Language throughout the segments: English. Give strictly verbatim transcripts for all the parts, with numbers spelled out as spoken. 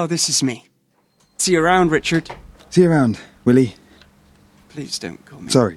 Hello, this is me. See you around, Richard. See you around, Willie. Please don't call me. Sorry.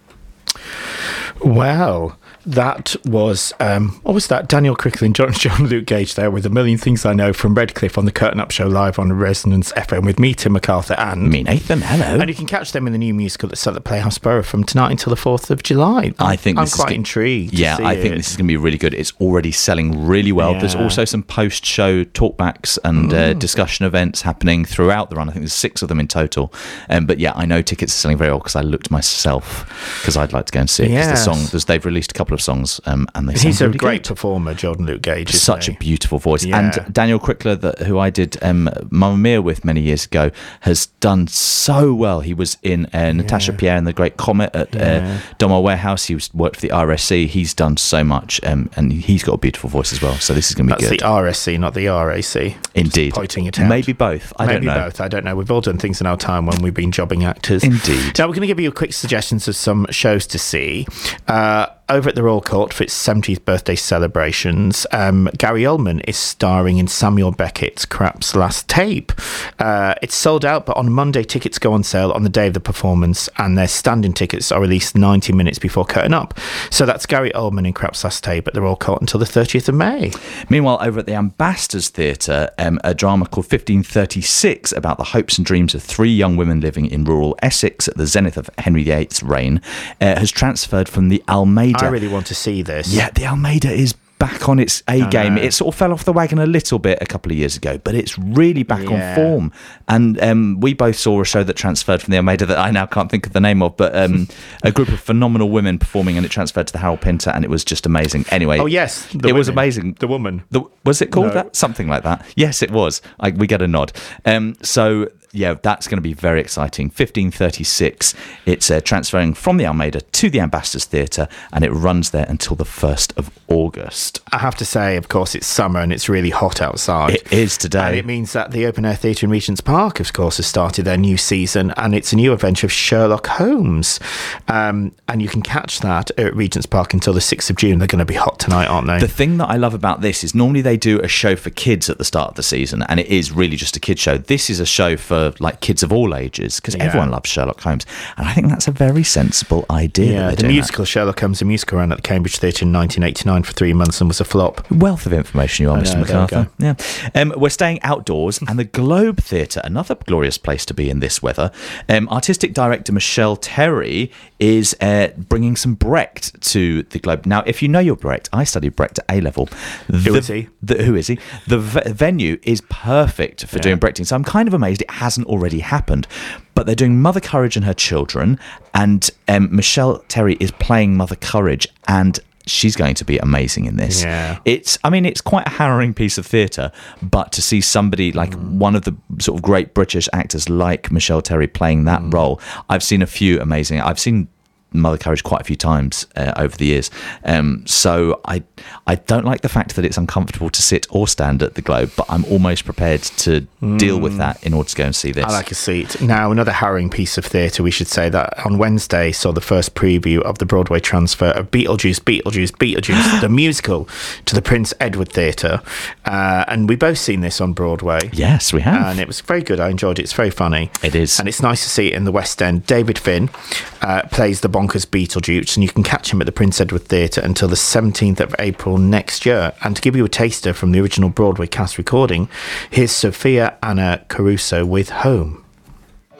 Wow. That was, um, what was that? Daniel Crickle and John, John Luke Gage there with A Million Things I Know from Redcliffe on the Curtain Up Show live on Resonance F M with me, Tim MacArthur, and me, Nathan. Hello. And you can catch them in the new musical that's at the Playhouse Borough from tonight until the fourth of July. I think I'm this quite is intrigued. Yeah, to see I think it. this is going to be really good. It's already selling really well. Yeah. There's also some post-show talkbacks and uh, discussion events happening throughout the run. I think there's six of them in total. Um, but yeah, I know tickets are selling very well because I looked myself because I'd like to go and see it. Because Yes. the song, there's, they've released a couple of songs um, and they He's sound a really great good. performer, Jordan Luke Gage. isn't Such he? a beautiful voice. Yeah. And Daniel Crickler, that, who I did um, Mamma Mia with many years ago, has done so well. He was in uh, Natasha Yeah. Pierre and the Great Comet at Yeah. uh, Donmar Warehouse. He was, worked for the R S C. He's done so much, um, and he's got a beautiful voice as well. So this is going to be That's good. the R S C, not the R A C. Indeed. Just pointing it out. Maybe both. I Maybe don't know. both. I don't know. We've all done things in our time when we've been jobbing actors. Indeed. Now we're going to give you quick suggestions of some shows to see. Uh, over at the Royal Court for its seventieth birthday celebrations, um, Gary Oldman is starring in Samuel Beckett's Craps Last Tape. Uh, it's sold out, but on Monday tickets go on sale on the day of the performance, and their standing tickets are released ninety minutes before curtain up. So that's Gary Oldman in Craps Last Tape at the Royal Court until the thirtieth of May. Meanwhile, over at the Ambassadors Theatre, um, a drama called fifteen thirty-six about the hopes and dreams of three young women living in rural Essex at the zenith of Henry the eighth's reign uh, has transferred from the Almeida. I really want to see this. Yeah, the Almeida is back on its A I game. know. It sort of fell off the wagon a little bit a couple of years ago, but it's really back Yeah. on form. And um, we both saw a show that transferred from the Almeida that I now can't think of the name of, but um, a group of phenomenal women performing, and it transferred to the Harold Pinter, and it was just amazing. Anyway, Oh, yes. it the was women. amazing. The woman. The, was it called No. that? Something like that. Yes, it was. I, we get a nod. Um, so, yeah, that's going to be very exciting. fifteen thirty-six. It's uh, transferring from the Almeida to the Ambassadors Theatre, and it runs there until the first of August. I have to say, of course, it's summer and it's really hot outside. It is today. And it means that the Open Air Theatre in Regent's Park, of course, has started their new season, and it's a new adventure of Sherlock Holmes. Um, and you can catch that at Regent's Park until the sixth of June. They're going to be hot tonight, aren't they? The thing that I love about this is normally they do a show for kids at the start of the season, and it is really just a kids show. This is a show for like kids of all ages, because Yeah. everyone loves Sherlock Holmes, and I think that's a very sensible idea. that yeah, they're the doing musical Sherlock Holmes, a musical, ran at the Cambridge Theatre in nineteen eighty-nine for three months and was a flop. that. Wealth of information you are, I Mister know, there we MacArthur. Yeah, um, we're staying outdoors, and the Globe Theatre, another glorious place to be in this weather. Um, artistic director Michelle Terry is uh, bringing some Brecht to the Globe. Now, if you know your Brecht, I studied Brecht at A level. Who The- is he? The, who is he? The v- venue is perfect for Yeah. doing Brechting, so I'm kind of amazed it hasn't already happened. But they're doing Mother Courage and Her Children, and um, Michelle Terry is playing Mother Courage, and she's going to be amazing in this. Yeah. It's, I mean, it's quite a harrowing piece of theatre, but to see somebody like Mm. one of the sort of great British actors like Michelle Terry playing that Mm. role, I've seen a few amazing. I've seen Mother Courage quite a few times uh, over the years, um, so I I don't like the fact that it's uncomfortable to sit or stand at the Globe, but I'm almost prepared to deal with that in order to go and see this. I like a seat. Now, another harrowing piece of theatre, we should say that on Wednesday saw the first preview of the Broadway transfer of Beetlejuice, Beetlejuice, Beetlejuice, the musical, to the Prince Edward Theatre. Uh, and we both seen this on Broadway. Yes, we have. And it was very good. I enjoyed it. It's very funny. It is. And it's nice to see it in the West End. David Finn uh, plays the bonkers Beetlejuice, and you can catch him at the Prince Edward Theatre until the seventeenth of April next year. And to give you a taster from the original Broadway cast recording, here's Sophia Anna Caruso with Home.